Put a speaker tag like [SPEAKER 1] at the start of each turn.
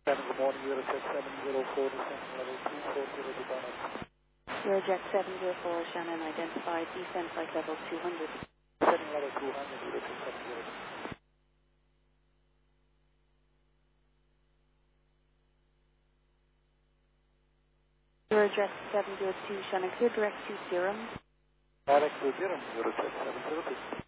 [SPEAKER 1] Good morning, Eurojet 704, descending level 240 to Donald.
[SPEAKER 2] Eurojet 704, Shannon identified, descent flight level 200.
[SPEAKER 1] Descending level 200, Eurojet 704.
[SPEAKER 2] Eurojet 702, Shannon clear direct to Durham.
[SPEAKER 1] Direct to Durham, Eurojet 702.